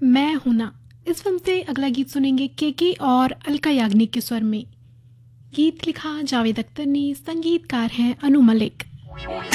मैं हूं ना। इस फिल्म से अगला गीत सुनेंगे केके और अलका याग्निक के स्वर में। गीत लिखा जावेद अख्तर ने, संगीतकार हैं अनु मलिक।